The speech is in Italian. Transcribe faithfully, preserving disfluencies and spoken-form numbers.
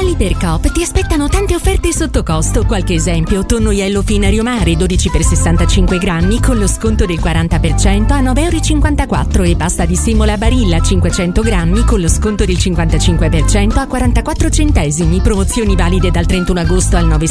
Dall'Ipercoop ti aspettano tante offerte sotto costo. Qualche esempio: tonno Yellow Finario Mare dodici per sessantacinque grammi con lo sconto del quaranta per cento a nove e cinquantaquattro euro e pasta di semola Barilla cinquecento grammi con lo sconto del cinquantacinque per cento a quarantaquattro centesimi. Promozioni valide dal trentuno agosto al nove